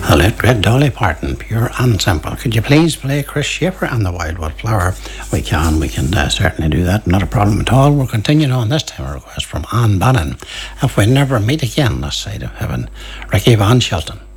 The late great Dolly Parton, pure and simple. Could you please play Chris Schaefer and the Wildwood Flower? We can certainly do that, not a problem at all. We're continuing on this time a request from Anne Bannon. If we never meet again this side of heaven, Ricky Van Shelton.